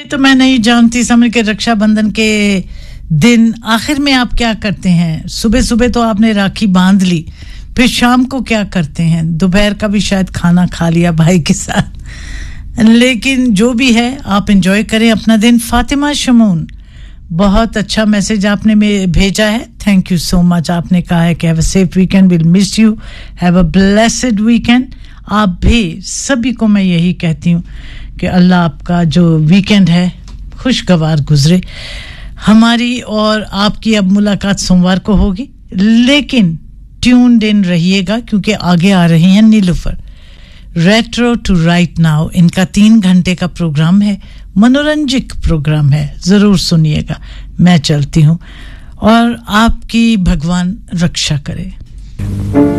तो मैं नहीं जानती समझ के रक्षाबंधन के दिन आखिर में आप क्या करते हैं सुबह सुबह तो आपने राखी बांध ली फिर शाम को क्या करते हैं दोपहर का भी शायद खाना खा लिया भाई के साथ लेकिन जो भी है आप एंजॉय करें अपना दिन फातिमा शमून बहुत अच्छा मैसेज आपने भेजा है थैंक यू सो मच आपने कहा है कि have a safe weekend will miss you have a blessed weekend आप भी सभी को मैं यही कहती हूं कि अल्लाह आपका जो वीकेंड है खुशगवार गुजरे हमारी और आपकी अब मुलाकात सोमवार को होगी लेकिन ट्यून्ड इन रहिएगा क्योंकि आगे आ रही हैं नीलुफर रेट्रो टू राइट नाउ इनका 3 घंटे का प्रोग्राम है मनोरंजक प्रोग्राम है जरूर सुनिएगा मैं चलती हूं और आपकी भगवान रक्षा करे